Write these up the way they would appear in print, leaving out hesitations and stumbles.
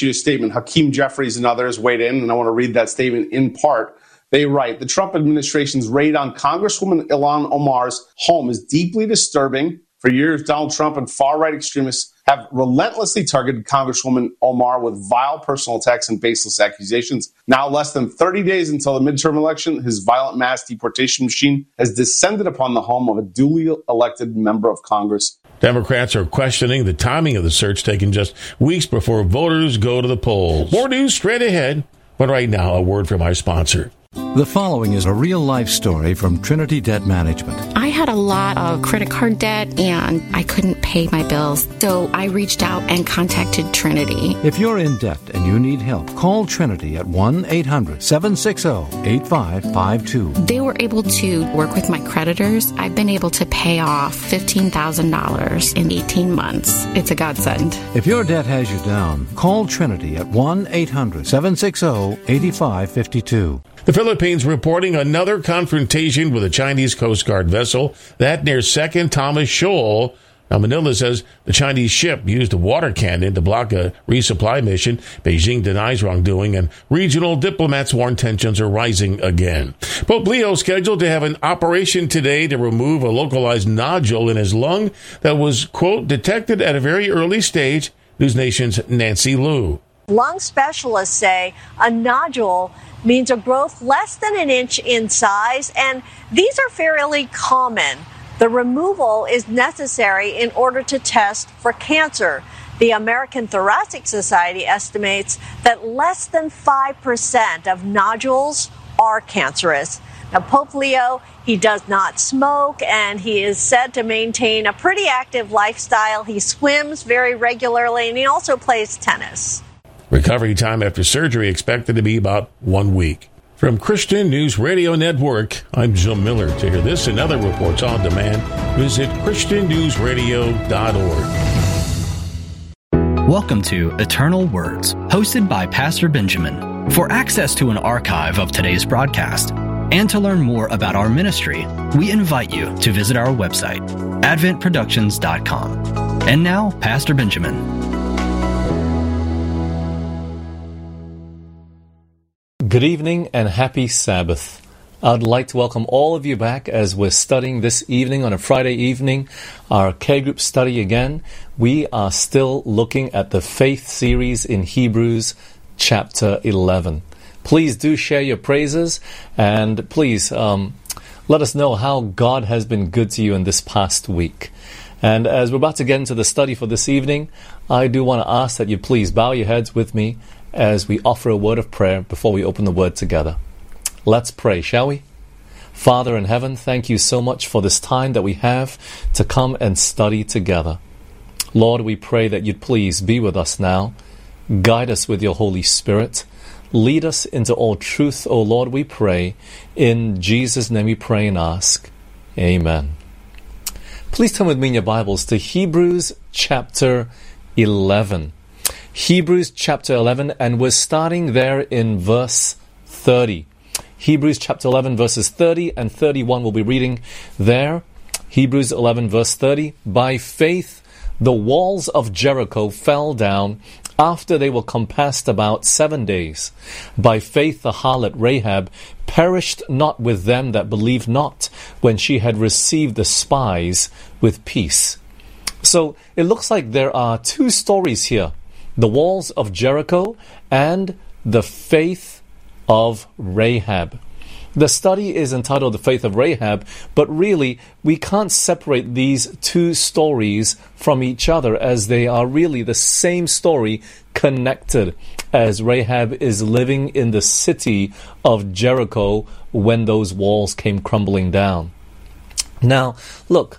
a statement. Hakeem Jeffries and others weighed in, and I want to read that statement in part. They write, the Trump administration's raid on Congresswoman Ilhan Omar's home is deeply disturbing. For years, Donald Trump and far-right extremists have relentlessly targeted Congresswoman Omar with vile personal attacks and baseless accusations. Now, less than 30 days until the midterm election, his violent mass deportation machine has descended upon the home of a duly elected member of Congress. Democrats are questioning the timing of the search, taking just weeks before voters go to the polls. More news straight ahead, but right now, a word from our sponsor. The following is a real-life story from Trinity Debt Management. I had a lot of credit card debt, and I couldn't pay my bills, so I reached out and contacted Trinity. If you're in debt and you need help, call Trinity at 1-800-760-8552. They were able to work with my creditors. I've been able to pay off $15,000 in 18 months. It's a godsend. If your debt has you down, call Trinity at 1-800-760-8552. The Philippines reporting another confrontation with a Chinese Coast Guard vessel, that near 2nd Thomas Shoal. Now, Manila says the Chinese ship used a water cannon to block a resupply mission. Beijing denies wrongdoing, and regional diplomats warn tensions are rising again. Pope Leo scheduled to have an operation today to remove a localized nodule in his lung that was, quote, detected at a very early stage. News Nation's Nancy Liu. Lung specialists say a nodule means a growth less than an inch in size, and these are fairly common. The removal is necessary in order to test for cancer. The American Thoracic Society estimates that less than 5% of nodules are cancerous. Now, Pope Leo, he does not smoke, and he is said to maintain a pretty active lifestyle. He swims very regularly, and he also plays tennis. Recovery time after surgery expected to be about 1 week. From Christian News Radio Network, I'm Jim Miller. To hear this and other reports on demand, visit ChristianNewsRadio.org. Welcome to Eternal Words, hosted by Pastor Benjamin. For access to an archive of today's broadcast and to learn more about our ministry, we invite you to visit our website, adventproductions.com. And now, Pastor Benjamin. Good evening and happy Sabbath. I'd like to welcome all of you back as we're studying this evening on a Friday evening, our Care Group study again. We are still looking at the faith series in Hebrews chapter 11. Please do share your praises, and please let us know how God has been good to you in this past week. And as we're about to get into the study for this evening, I do want to ask that you please bow your heads with me as we offer a word of prayer before we open the Word together. Let's pray, shall we? Father in heaven, thank you so much for this time that we have to come and study together. Lord, we pray that you'd please be with us now. Guide us with your Holy Spirit. Lead us into all truth, O Lord, we pray. In Jesus' name we pray and ask. Amen. Please turn with me in your Bibles to Hebrews chapter 11. Hebrews chapter 11, and we're starting there in verse 30. Hebrews chapter 11, verses 30 and 31, we'll be reading there. Hebrews 11, verse 30. By faith, the walls of Jericho fell down after they were compassed about 7 days. By faith, the harlot Rahab perished not with them that believed not, when she had received the spies with peace. So it looks like there are two stories here. The walls of Jericho and the faith of Rahab. The study is entitled The Faith of Rahab, but really we can't separate these two stories from each other, as they are really the same story connected, as Rahab is living in the city of Jericho when those walls came crumbling down. Now, look,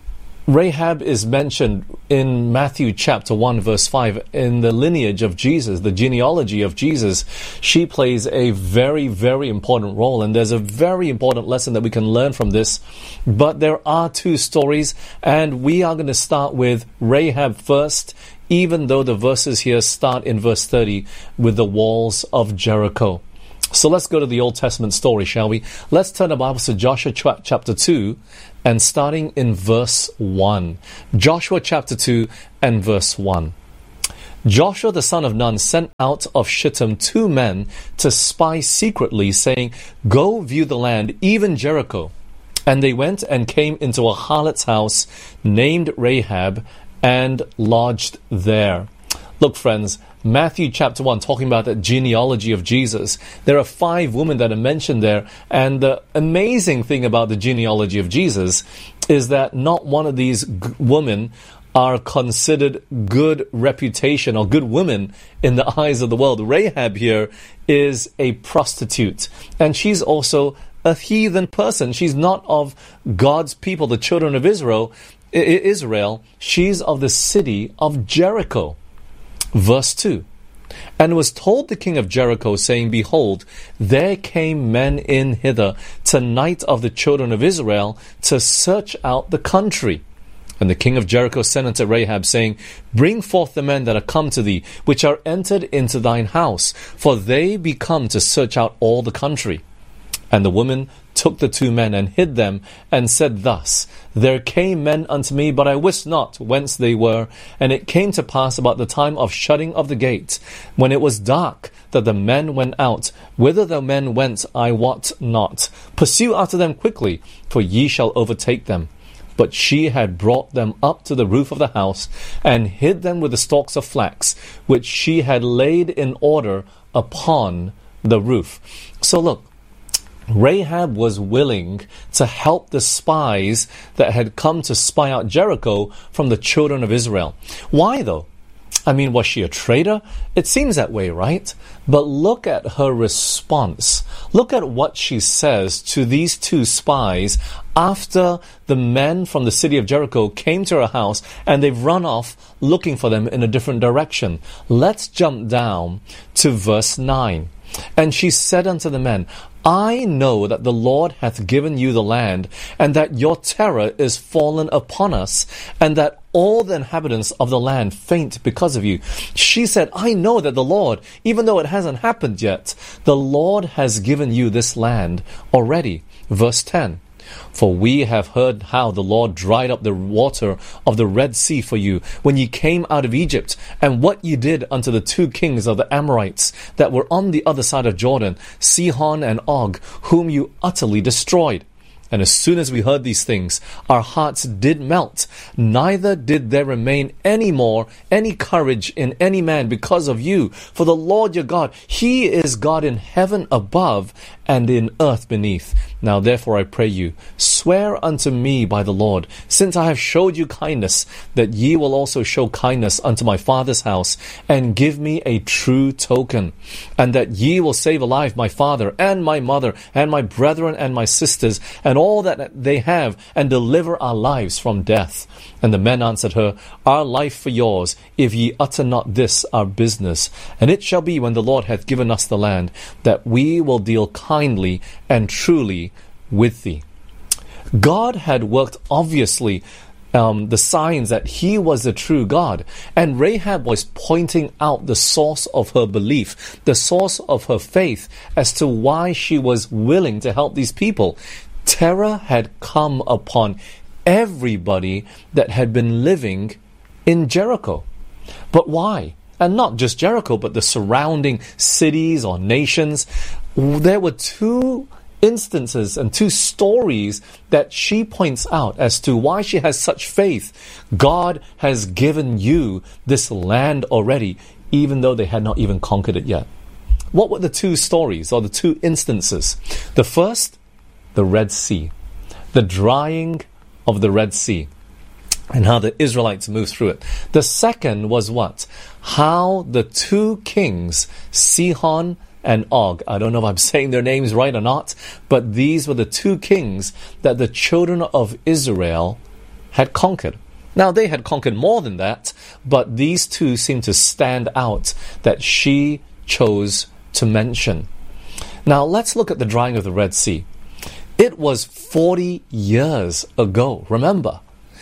Rahab is mentioned in Matthew chapter 1 verse 5 in the lineage of Jesus, the genealogy of Jesus. She plays a very, very important role, and there's a very important lesson that we can learn from this. But there are two stories, and we are going to start with Rahab first, even though the verses here start in verse 30 with the walls of Jericho. So let's go to the Old Testament story, shall we? Let's turn our Bibles to Joshua chapter 2 and starting in verse 1. Joshua chapter 2 and verse 1. Joshua the son of Nun sent out of Shittim 2 men to spy secretly, saying, "Go view the land, even Jericho." And they went and came into a harlot's house named Rahab and lodged there. Look, friends, Matthew chapter 1, talking about the genealogy of Jesus. There are 5 women that are mentioned there. And the amazing thing about the genealogy of Jesus is that not one of these women are considered good reputation or good women in the eyes of the world. Rahab here is a prostitute. And she's also a heathen person. She's not of God's people, the children of Israel. She's of the city of Jericho. Verse 2. And it was told the king of Jericho, saying, Behold, there came men in hither tonight of the children of Israel to search out the country. And the king of Jericho sent unto Rahab, saying, Bring forth the men that are come to thee, which are entered into thine house, for they be come to search out all the country. And the woman took the 2 men and hid them, and said thus, There came men unto me, but I wist not whence they were. And it came to pass about the time of shutting of the gate, when it was dark, that the men went out. Whither the men went, I wot not. Pursue after them quickly, for ye shall overtake them. But she had brought them up to the roof of the house, and hid them with the stalks of flax, which she had laid in order upon the roof. So look, Rahab was willing to help the spies that had come to spy out Jericho from the children of Israel. Why though? I mean, was she a traitor? It seems that way, right? But look at her response. Look at what she says to these 2 spies after the men from the city of Jericho came to her house and they've run off looking for them in a different direction. Let's jump down to verse 9. And she said unto the men, I know that the Lord hath given you the land, and that your terror is fallen upon us, and that all the inhabitants of the land faint because of you. She said, I know that the Lord, even though it hasn't happened yet, the Lord has given you this land already. Verse 10. For we have heard how the Lord dried up the water of the Red Sea for you when ye came out of Egypt, and what ye did unto the 2 kings of the Amorites that were on the other side of Jordan, Sihon and Og, whom you utterly destroyed. And as soon as we heard these things, our hearts did melt, neither did there remain any more any courage in any man because of you. For the Lord your God, He is God in heaven above and in earth beneath. Now therefore I pray you, swear unto me by the Lord, since I have showed you kindness, that ye will also show kindness unto my father's house, and give me a true token, and that ye will save alive my father and my mother and my brethren and my sisters and all that they have, and deliver our lives from death. And the men answered her, Our life for yours, if ye utter not this our business. And it shall be, when the Lord hath given us the land, that we will deal kindly and truly with thee. God had worked, obviously, the signs that He was the true God. And Rahab was pointing out the source of her belief, the source of her faith, as to why she was willing to help these people. Terror had come upon everybody that had been living in Jericho. But why? And not just Jericho, but the surrounding cities or nations. There were 2 instances and 2 stories that she points out as to why she has such faith. God has given you this land already, even though they had not even conquered it yet. What were the 2 stories or the 2 instances? The first, the Red Sea, the drying of the Red Sea, and how the Israelites moved through it. The second was what? How the 2 kings, Sihon and Og, I don't know if I'm saying their names right or not, but these were the 2 kings that the children of Israel had conquered. Now, they had conquered more than that, but these 2 seem to stand out that she chose to mention. Now, let's look at the drying of the Red Sea. It was 40 years ago. Remember,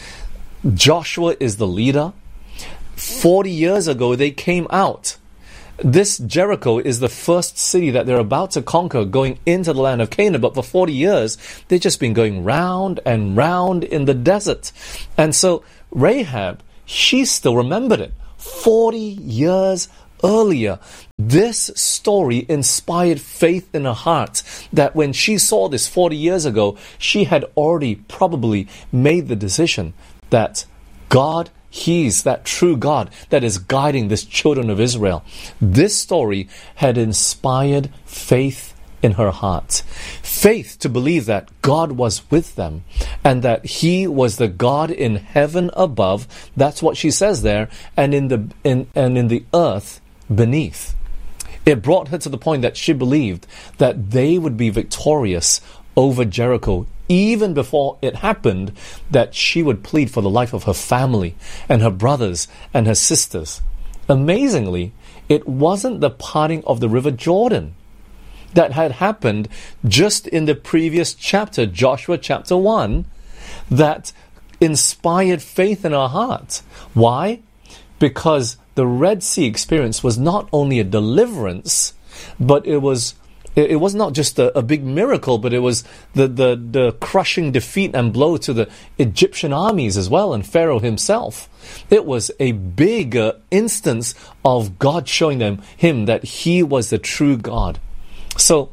Joshua is the leader. 40 years ago, they came out. This Jericho is the first city that they're about to conquer, going into the land of Canaan. But for 40 years, they've just been going round and round in the desert. And so Rahab, she still remembered it. 40 years earlier. This story inspired faith in her heart that when she saw this 40 years ago, she had already probably made the decision that God, He's that true God that is guiding this children of Israel. This story had inspired faith in her heart. Faith to believe that God was with them and that He was the God in heaven above. That's what she says there, and in the earth beneath. It brought her to the point that she believed that they would be victorious over Jericho. Even before it happened, that she would plead for the life of her family and her brothers and her sisters. Amazingly, it wasn't the parting of the river Jordan that had happened just in the previous chapter, Joshua chapter 1, that inspired faith in her heart. Why? Because the Red Sea experience was not only a deliverance, but it was not just a big miracle, but it was the crushing defeat and blow to the Egyptian armies as well, and Pharaoh himself. It was a big instance of God showing him that He was the true God. So,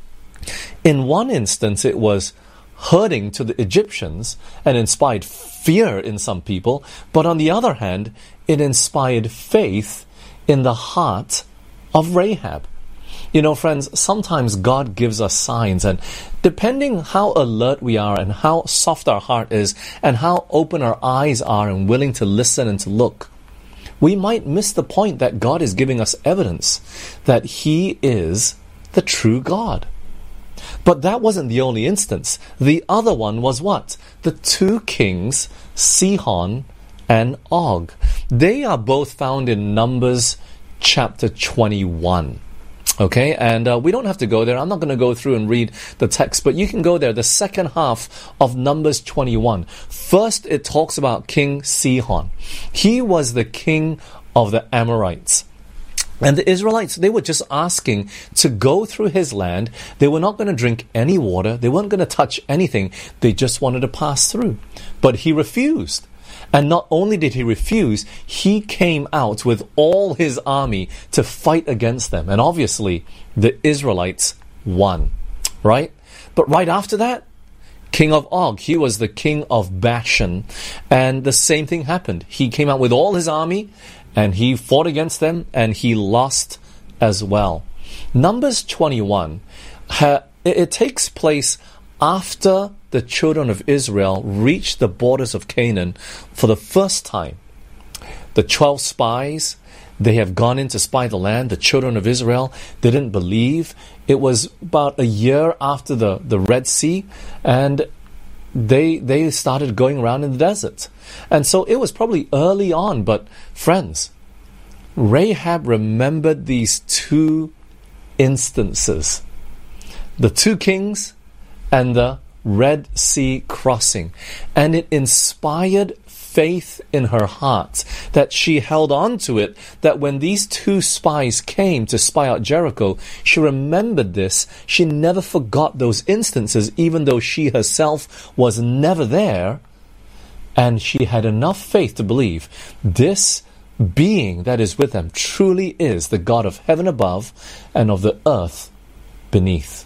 in one instance, it was hurting to the Egyptians and inspired fear in some people, but on the other hand, it inspired faith in the heart of Rahab. You know, friends, sometimes God gives us signs, and depending how alert we are and how soft our heart is and how open our eyes are and willing to listen and to look, we might miss the point that God is giving us evidence that He is the true God. But that wasn't the only instance. The other one was what? The two kings, Sihon and Og. They are both found in Numbers chapter 21. Okay, and we don't have to go there. I'm not going to go through and read the text, but you can go there, the second half of Numbers 21. First, it talks about King Sihon. He was the king of the Amorites. And the Israelites, they were just asking to go through his land. They were not going to drink any water. They weren't going to touch anything. They just wanted to pass through. But he refused. And not only did he refuse, he came out with all his army to fight against them. And obviously, the Israelites won. Right? But right after that, King of Og, he was the king of Bashan. And the same thing happened. He came out with all his army, and he fought against them, and he lost as well. Numbers 21, it takes place after the children of Israel reached the borders of Canaan for the first time. The 12 spies, they have gone in to spy the land. The children of Israel, they didn't believe. It was about a year after the Red Sea, and they started going around in the desert. And so it was probably early on, but friends, Rahab remembered these two instances. The two kings and the Red Sea crossing. And it inspired faith in her heart that she held on to it, that when these two spies came to spy out Jericho, she remembered this. She never forgot those instances, even though she herself was never there. And she had enough faith to believe this being that is with them truly is the God of heaven above and of the earth beneath.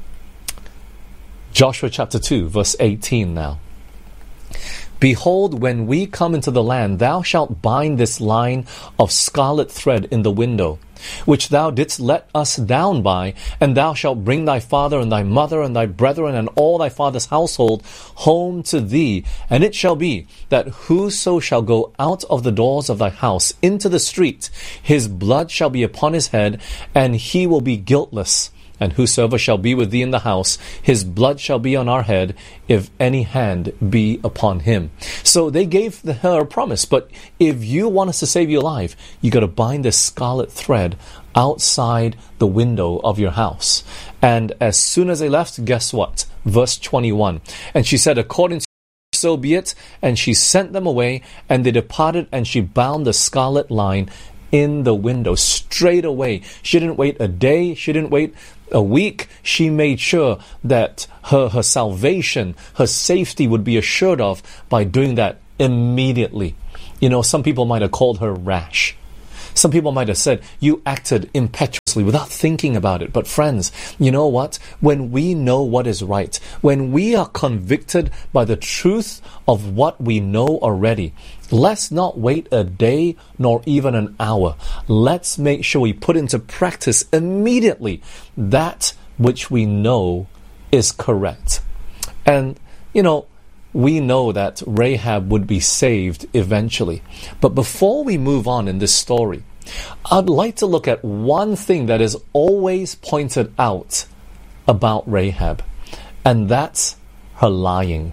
Joshua chapter 2, verse 18 now. Behold, when we come into the land, thou shalt bind this line of scarlet thread in the window, which thou didst let us down by, and thou shalt bring thy father and thy mother and thy brethren and all thy father's household home to thee. And it shall be that whoso shall go out of the doors of thy house into the street, his blood shall be upon his head, and he will be guiltless. And whosoever shall be with thee in the house, his blood shall be on our head, if any hand be upon him. So they gave her a promise, but if you want us to save you alive, you got to bind this scarlet thread outside the window of your house. And as soon as they left, guess what? Verse 21. And she said, according to so be it. And she sent them away, and they departed, and she bound the scarlet line in the window straight away. She didn't wait a day. She didn't wait a week. She made sure that her salvation, her safety would be assured of by doing that immediately. You know, some people might have called her rash. Some people might have said, you acted impetuously without thinking about it. But friends, you know what? When we know what is right, when we are convicted by the truth of what we know already, let's not wait a day nor even an hour. Let's make sure we put into practice immediately that which we know is correct. And, we know that Rahab would be saved eventually. But before we move on in this story, I'd like to look at one thing that is always pointed out about Rahab, and that's her lying.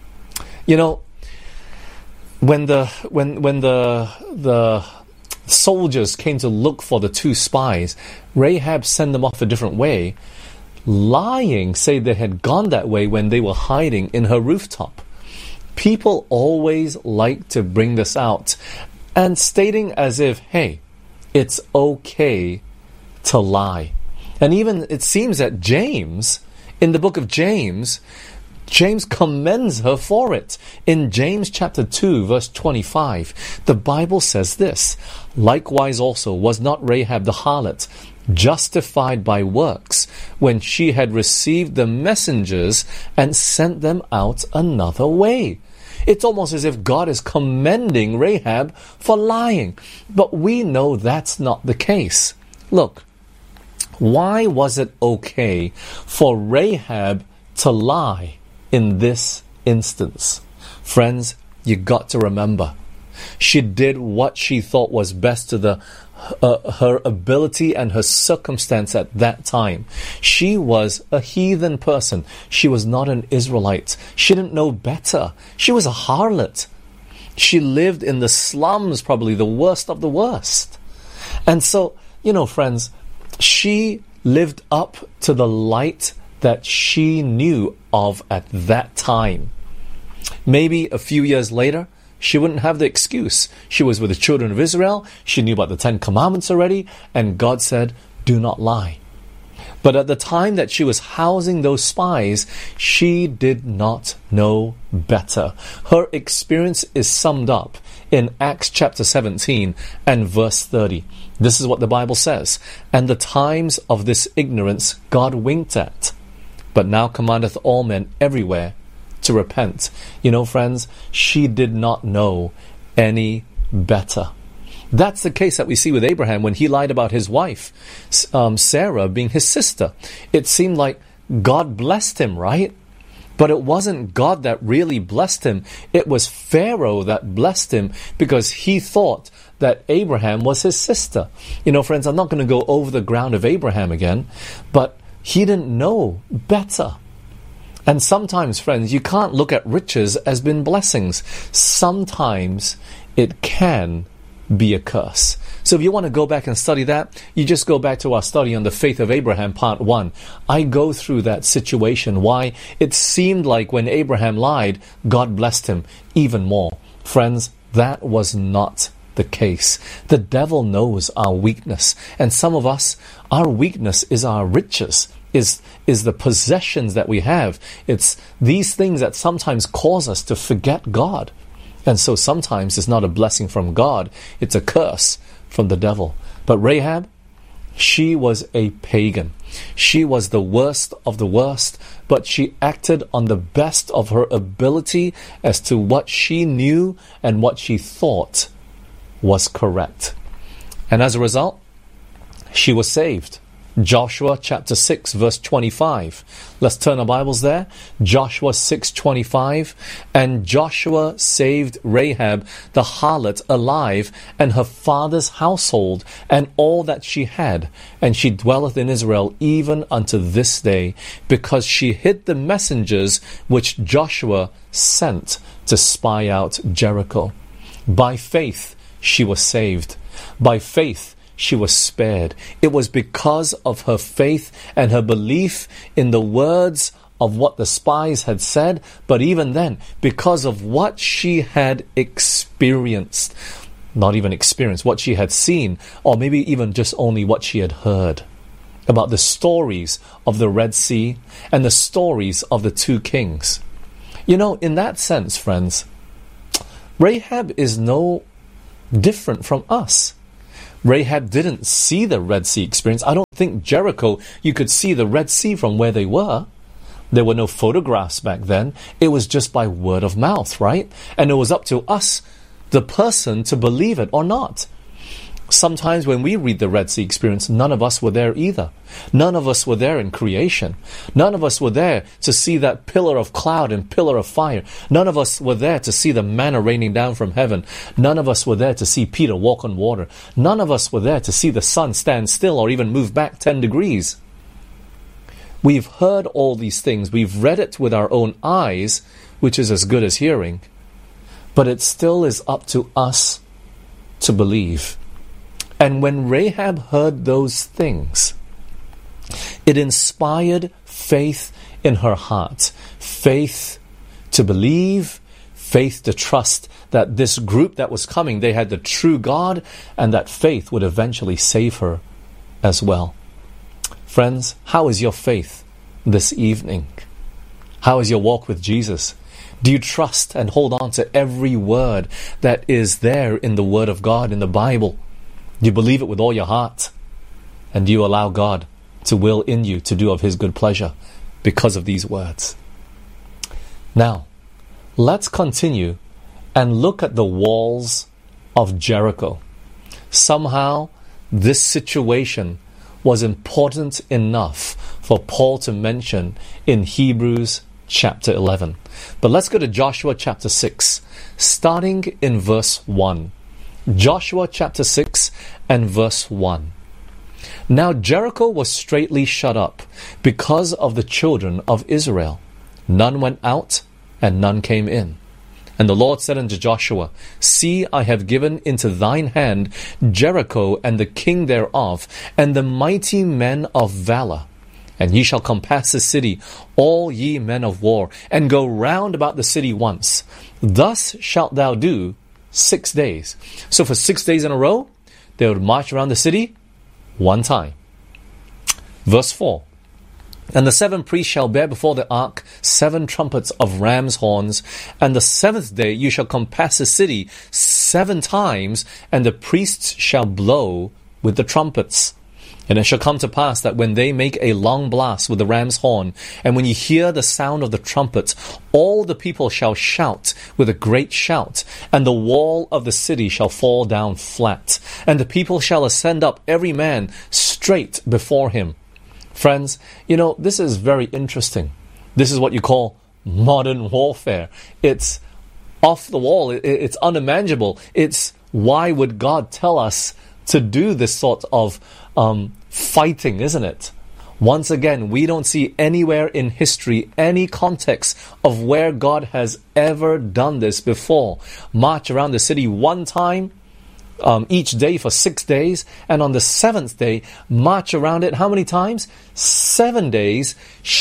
When the soldiers came to look for the two spies, Rahab sent them off a different way, lying, say they had gone that way when they were hiding in her rooftop. People always like to bring this out and stating as if, hey, it's okay to lie. And even it seems that James, in the book of James commends her for it. In James chapter 2, verse 25, the Bible says this, likewise also was not Rahab the harlot justified by works when she had received the messengers and sent them out another way. It's almost as if God is commending Rahab for lying. But we know that's not the case. Look, why was it okay for Rahab to lie in this instance? Friends, you got to remember, she did what she thought was best to her ability and her circumstance at that time. She was a heathen person. She was not an Israelite. She didn't know better. She was a harlot. She lived in the slums, probably the worst of the worst. And so, friends, she lived up to the light that she knew of at that time. Maybe a few years later, she wouldn't have the excuse. She was with the children of Israel. She knew about the 10 Commandments already. And God said, do not lie. But at the time that she was housing those spies, she did not know better. Her experience is summed up in Acts chapter 17 and verse 30. This is what the Bible says. And the times of this ignorance God winked at, but now commandeth all men everywhere to repent. Friends, she did not know any better. That's the case that we see with Abraham when he lied about his wife, Sarah being his sister. It seemed like God blessed him, right? But it wasn't God that really blessed him. It was Pharaoh that blessed him because he thought that Abraham was his sister. Friends, I'm not going to go over the ground of Abraham again, but he didn't know better. And sometimes, friends, you can't look at riches as being blessings. Sometimes it can be a curse. So if you want to go back and study that, you just go back to our study on the faith of Abraham, part 1. I go through that situation, why it seemed like when Abraham lied, God blessed him even more. Friends, that was not the case. The devil knows our weakness. And some of us, our weakness is our riches. Is the possessions that we have. It's these things that sometimes cause us to forget God. And so sometimes it's not a blessing from God, it's a curse from the devil. But Rahab, she was a pagan. She was the worst of the worst, but she acted on the best of her ability as to what she knew and what she thought was correct. And as a result, she was saved. Joshua chapter 6 verse 25. Let's turn our Bibles there. Joshua 6:25. And Joshua saved Rahab the harlot alive, and her father's household, and all that she had. And she dwelleth in Israel even unto this day, because she hid the messengers which Joshua sent to spy out Jericho. By faith she was saved. By faith she was spared. It was because of her faith and her belief in the words of what the spies had said, but even then, because of what she had experienced. Not even experienced, what she had seen, or maybe even just only what she had heard. About the stories of the Red Sea and the stories of the two kings. In that sense, friends, Rahab is no different from us. Rahab didn't see the Red Sea experience. I don't think Jericho, you could see the Red Sea from where they were. There were no photographs back then. It was just by word of mouth, right? And it was up to us, the person, to believe it or not. Sometimes when we read the Red Sea experience, none of us were there either. None of us were there in creation. None of us were there to see that pillar of cloud and pillar of fire. None of us were there to see the manna raining down from heaven. None of us were there to see Peter walk on water. None of us were there to see the sun stand still or even move back 10 degrees. We've heard all these things. We've read it with our own eyes, which is as good as hearing. But it still is up to us to believe. And when Rahab heard those things, it inspired faith in her heart. Faith to believe, faith to trust that this group that was coming, they had the true God, and that faith would eventually save her as well. Friends, how is your faith this evening? How is your walk with Jesus? Do you trust and hold on to every word that is there in the Word of God, in the Bible? Do you believe it with all your heart? And do you allow God to will in you to do of His good pleasure because of these words? Now, let's continue and look at the walls of Jericho. Somehow, this situation was important enough for Paul to mention in Hebrews chapter 11. But let's go to Joshua chapter 6, starting in verse 1. Joshua chapter 6 and verse 1. Now Jericho was straitly shut up because of the children of Israel. None went out and none came in. And the Lord said unto Joshua, See, I have given into thine hand Jericho and the king thereof, and the mighty men of valor. And ye shall compass the city, all ye men of war, and go round about the city once. Thus shalt thou do 6 days. So for 6 days in a row, they would march around the city one time. Verse 4. And the 7 priests shall bear before the ark 7 trumpets of ram's horns, and the 7th day you shall compass the city 7 times, and the priests shall blow with the trumpets. And it shall come to pass that when they make a long blast with the ram's horn, and when you hear the sound of the trumpets, all the people shall shout with a great shout, and the wall of the city shall fall down flat, and the people shall ascend up every man straight before him. Friends, this is very interesting. This is what you call modern warfare. It's off the wall. It's unimaginable. It's why would God tell us to do this sort of fighting, isn't it? Once again, we don't see anywhere in history any context of where God has ever done this before. March around the city one time, each day for 6 days, and on the 7th day, march around it how many times? 7 days,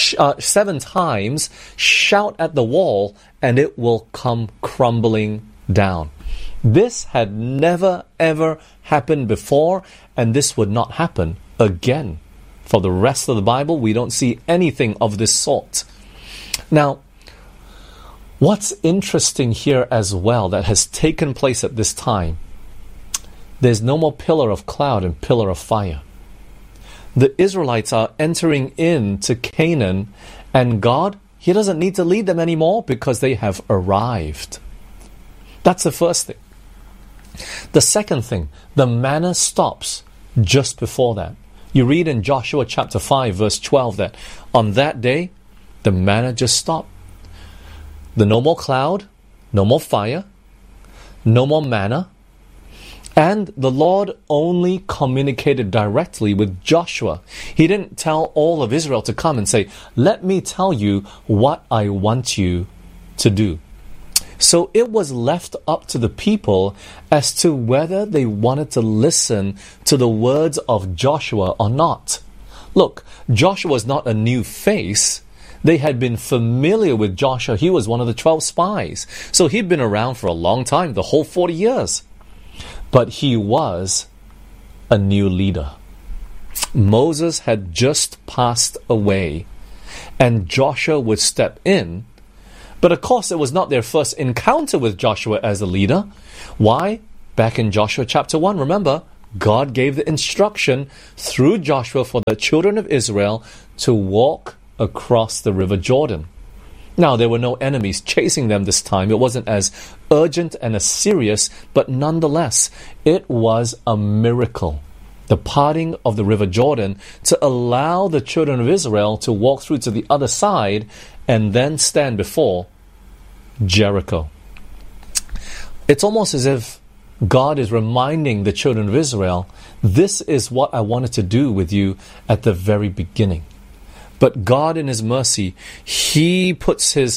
7 times, shout at the wall, and it will come crumbling down. This had never ever happened before, and this would not happen again. For the rest of the Bible, we don't see anything of this sort. Now, what's interesting here as well that has taken place at this time, there's no more pillar of cloud and pillar of fire. The Israelites are entering into Canaan, and God, He doesn't need to lead them anymore because they have arrived. That's the first thing. The second thing, the manna stops just before that. You read in Joshua chapter 5 verse 12 that on that day, the manna just stopped. No more cloud, no more fire, no more manna. And the Lord only communicated directly with Joshua. He didn't tell all of Israel to come and say, let me tell you what I want you to do. So it was left up to the people as to whether they wanted to listen to the words of Joshua or not. Look, Joshua was not a new face. They had been familiar with Joshua. He was one of the 12 spies. So he'd been around for a long time, the whole 40 years. But he was a new leader. Moses had just passed away, and Joshua would step in. But of course, it was not their first encounter with Joshua as a leader. Why? Back in Joshua chapter 1, remember, God gave the instruction through Joshua for the children of Israel to walk across the river Jordan. Now, there were no enemies chasing them this time. It wasn't as urgent and as serious, but nonetheless, it was a miracle. The parting of the river Jordan to allow the children of Israel to walk through to the other side and then stand before Jericho. It's almost as if God is reminding the children of Israel, this is what I wanted to do with you at the very beginning. But God in His mercy, He puts His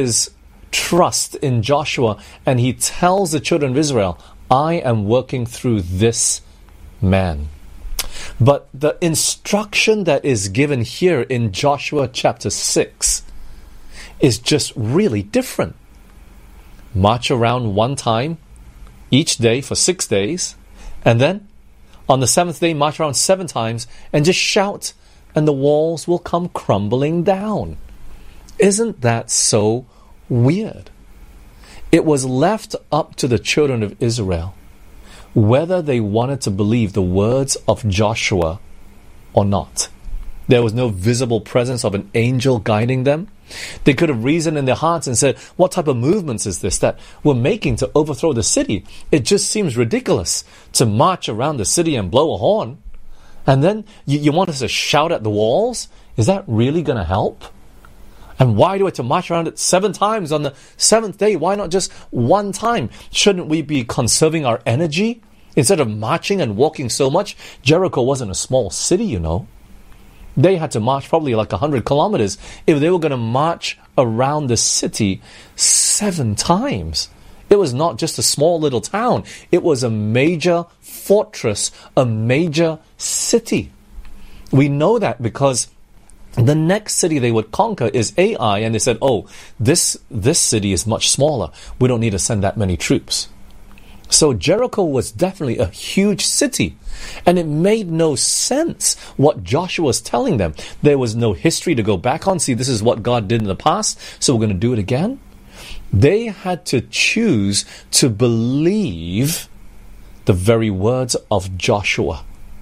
trust in Joshua, and He tells the children of Israel, I am working through this man. But the instruction that is given here in Joshua chapter 6 is just really different. March around one time each day for 6 days, and then on the 7th day march around 7 times and just shout, and the walls will come crumbling down. Isn't that so weird? It was left up to the children of Israel whether they wanted to believe the words of Joshua or not. There was no visible presence of an angel guiding them. They could have reasoned in their hearts and said, what type of movements is this that we're making to overthrow the city? It just seems ridiculous to march around the city and blow a horn. And then you want us to shout at the walls? Is that really going to help? And why do we have to march around it 7 times on the 7th day? Why not just one time? Shouldn't we be conserving our energy instead of marching and walking so much? Jericho wasn't a small city, you know. They had to march probably like 100 kilometers if they were going to march around the city 7 times. It was not just a small little town. It was a major fortress, a major city. We know that because the next city they would conquer is Ai, and they said, oh, this city is much smaller. We don't need to send that many troops. So Jericho was definitely a huge city, and it made no sense what Joshua was telling them. There was no history to go back on. See, this is what God did in the past, so we're going to do it again. They had to choose to believe the very words of Joshua.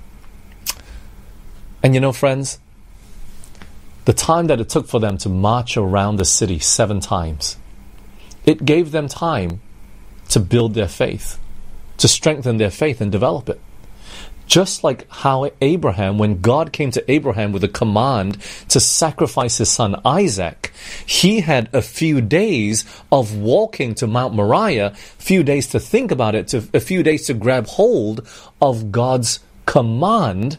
And you know, friends, the time that it took for them to march around the city 7 times, it gave them time to build their faith, to strengthen their faith and develop it. Just like how Abraham, when God came to Abraham with a command to sacrifice his son Isaac, he had a few days of walking to Mount Moriah, a few days to think about it, a few days to grab hold of God's command.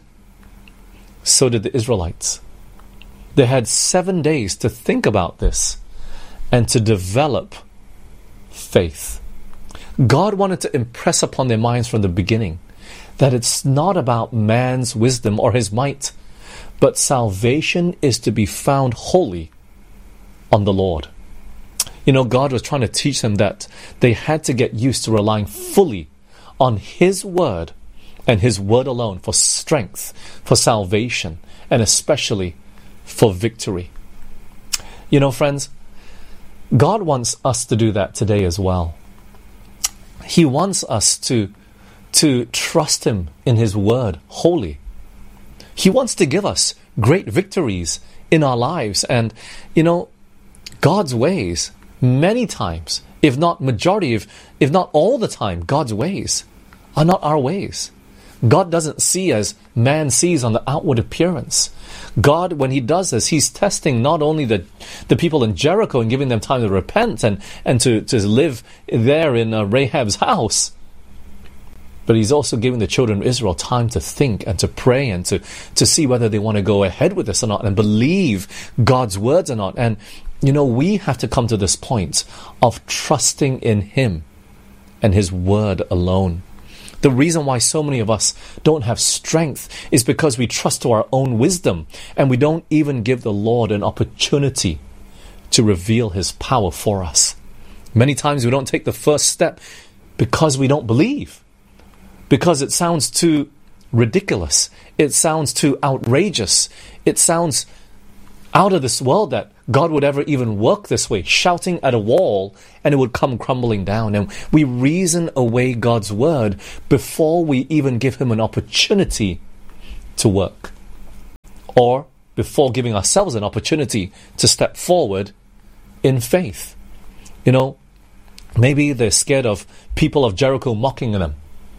So did the Israelites. They had 7 days to think about this and to develop faith. God wanted to impress upon their minds from the beginning that it's not about man's wisdom or his might, but salvation is to be found wholly on the Lord. You know, God was trying to teach them that they had to get used to relying fully on His Word and His Word alone for strength, for salvation, and especially for victory. You know, friends, God wants us to do that today as well. He wants us to trust Him in His Word wholly. He wants to give us great victories in our lives. And, you know, God's ways, many times, if not majority, if not all the time, God's ways are not our ways. God doesn't see as man sees on the outward appearance. God, when He does this, He's testing not only the people in Jericho and giving them time to repent and to live there in Rahab's house, but He's also giving the children of Israel time to think and to pray and to see whether they want to go ahead with this or not and believe God's words or not. And, you know, we have to come to this point of trusting in Him and His Word alone. The reason why so many of us don't have strength is because we trust to our own wisdom and we don't even give the Lord an opportunity to reveal His power for us. Many times we don't take the first step because we don't believe, because it sounds too ridiculous, it sounds too outrageous, it sounds out of this world that God would ever even work this way, shouting at a wall and it would come crumbling down. And we reason away God's word before we even give him an opportunity to work, or before giving ourselves an opportunity to step forward in faith. Maybe they're scared of people of Jericho mocking them,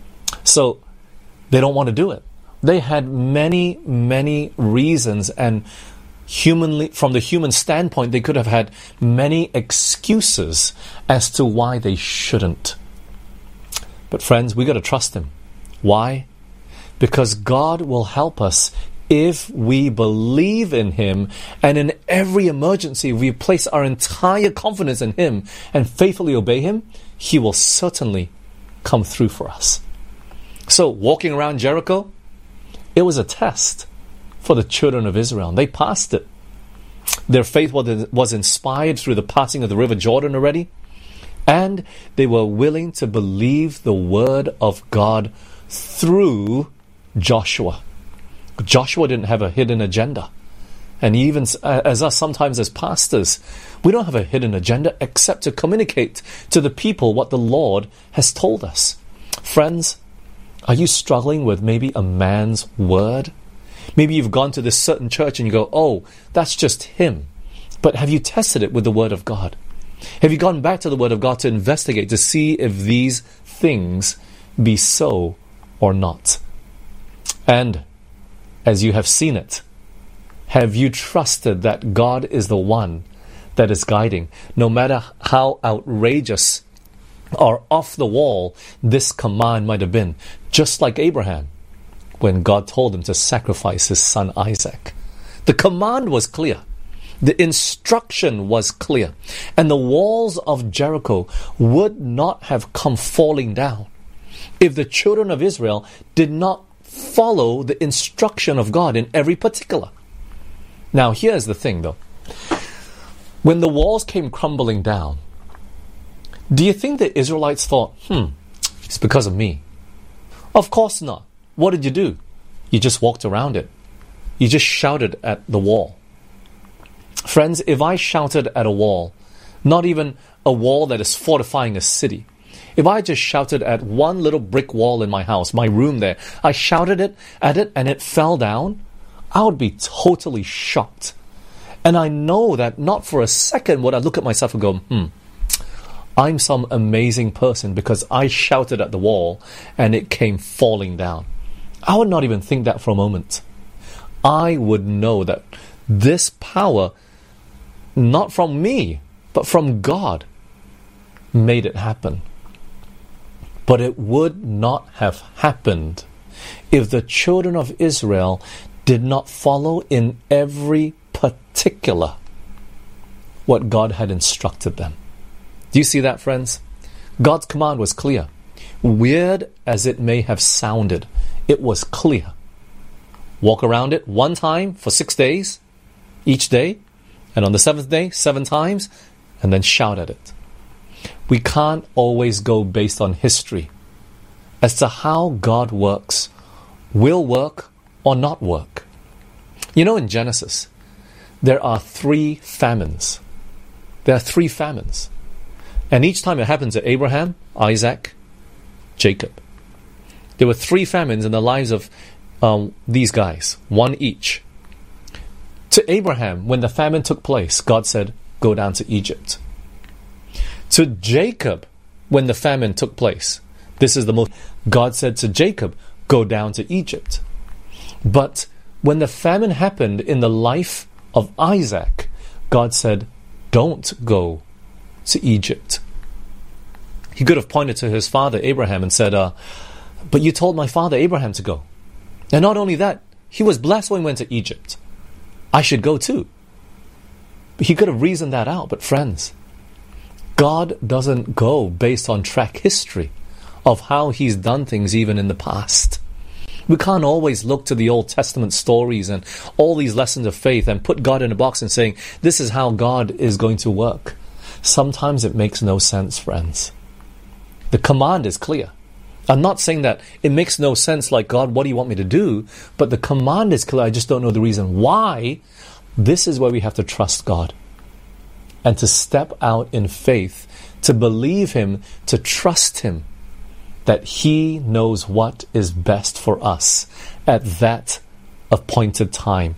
so they don't want to do it. They had many, many reasons, and from the human standpoint, they could have had many excuses as to why they shouldn't. But friends, we got to trust him. Why? Because God will help us if we believe in him, and in every emergency, if we place our entire confidence in him and faithfully obey him, he will certainly come through for us. So, walking around Jericho, it was a test for the children of Israel. They passed it. Their faith was inspired through the passing of the river Jordan already, and they were willing to believe the word of God through Joshua. Joshua didn't have a hidden agenda. And even as us, sometimes as pastors, we don't have a hidden agenda except to communicate to the people what the Lord has told us. Friends, are you struggling with maybe a man's word? Maybe you've gone to this certain church and you go, oh, that's just him. But have you tested it with the word of God? Have you gone back to the word of God to investigate, to see if these things be so or not? And as you have seen it, have you trusted that God is the one that is guiding? No matter how outrageous or off the wall this command might have been, just like Abraham, when God told him to sacrifice his son Isaac. The command was clear. The instruction was clear. And the walls of Jericho would not have come falling down if the children of Israel did not follow the instruction of God in every particular. Now, here's the thing though. When the walls came crumbling down, do you think the Israelites thought, it's because of me? Of course not. What did you do? You just walked around it. You just shouted at the wall. Friends, if I shouted at a wall, not even a wall that is fortifying a city, if I just shouted at one little brick wall in my house, my room there, I shouted at it and it fell down, I would be totally shocked. And I know that not for a second would I look at myself and go, I'm some amazing person because I shouted at the wall and it came falling down. I would not even think that for a moment. I would know that this power, not from me, but from God, made it happen. But it would not have happened if the children of Israel did not follow in every particular what God had instructed them. Do you see that, friends? God's command was clear. Weird as it may have sounded, it was clear. Walk around it one time for 6 days, each day, and on the seventh day, 7 times, and then shout at it. We can't always go based on history as to how God works, will work or not work. In Genesis, there are 3 famines. There are 3 famines. And each time it happens to Abraham, Isaac, Jacob. There were 3 famines in the lives of these guys, 1 each. To Abraham, when the famine took place, God said, go down to Egypt. To Jacob, when the famine took place, God said to Jacob, go down to Egypt. But when the famine happened in the life of Isaac, God said, don't go to Egypt. He could have pointed to his father Abraham and said, but you told my father Abraham to go. And not only that, he was blessed when he went to Egypt. I should go too. But he could have reasoned that out. But friends, God doesn't go based on track history of how he's done things even in the past. We can't always look to the Old Testament stories and all these lessons of faith and put God in a box and saying, this is how God is going to work. Sometimes it makes no sense, friends. The command is clear. I'm not saying that it makes no sense, like, God, what do you want me to do? But the command is clear. I just don't know the reason why. This is where we have to trust God and to step out in faith, to believe Him, to trust Him that He knows what is best for us at that appointed time.